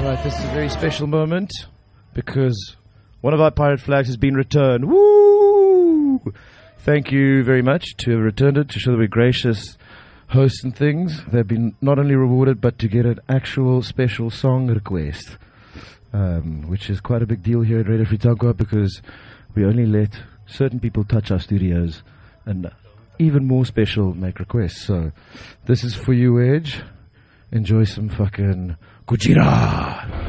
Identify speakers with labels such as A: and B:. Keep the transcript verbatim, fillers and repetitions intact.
A: Right, this is a very special moment because one of our pirate flags has been returned. Woo! Thank you very much to have returned it, to show that we're gracious hosts and things. They've been not only rewarded, but to get an actual special song request, um, which is quite a big deal here at Radio Free Tankwa because we only let certain people touch our studios and even more special make requests. So this is for you, Edge. Enjoy some fucking Gujira.